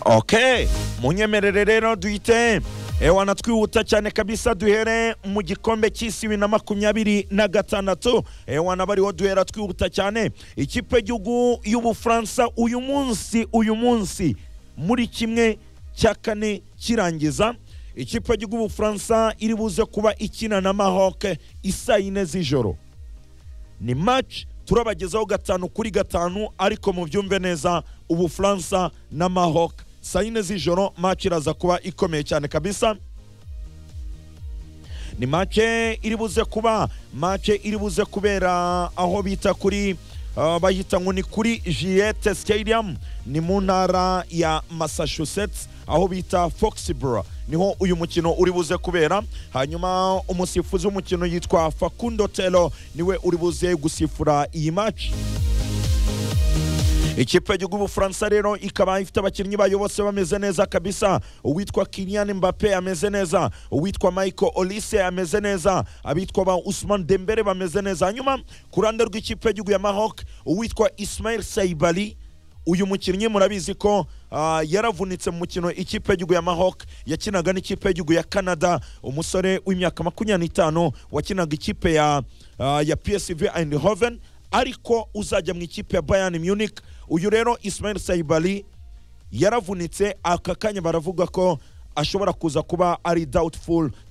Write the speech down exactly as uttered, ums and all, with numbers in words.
Okay, munyemerere rero duhite ewana twihuta cyane kabisa duhere mu gikombe cy'isi bibiri na makumyabiri na gatandatu. Ewana bariho duhera twihuta cyane. Ikipe y'igihugu y'Ubufaransa uyu munsi uyu munsi muri kimwe cya kane kirangiza, ikipe y'igihugu y'Ubufaransa iri buze kuba ikina na Maroc isaa yine z'ijoro. Ni match turabagezaho gatanu kuri gatanu, ariko mu byumve neza Ubufaransa na Maroc saa yine z'ijoro match iraza kuba ikomeye cyane kabisa. Ni match iri buze kuba match iri buze kubera aho bita kuri uh, bayita ngo ni kuri Gillette Stadium, ni mu ntara ya Massachusetts aho bita Foxborough, niho uyu mukino uri buze kubera. Hanyuma umusifuzi w'umukino yitwa Facundo Telo, niwe uri buze gusifura iyi match. Ikipe y'igihugu y'Ubufaransa rero ikaba ifite abakinnyi bayo bose bameze neza kabisa. Uwitwa Kylian Mbappe ameze neza, uwitwa Michael Olise ameze neza, abitwa ba Ousmane Dembele bameze neza. Hanyuma ku ruhande rw'ikipe y'igihugu ya Maroc uwitwa Ismail Saibali, uyu mukinnyi murabizi ko uh, yaravunitse mu mukino ikipe y'igihugu ya Maroc yakinaga n'ikipe y'igihugu ya Canada, umusore w'imyaka makumyabiri n'itanu wakinaga ikipe ya uh, ya P S V Eindhoven, ariko uzajya mu ikipe ya Bayern Munich. Uyu rero Ismail Saibali yaravunitse, aka kanya baravuga ko ashobora kuza kuba ari doubtful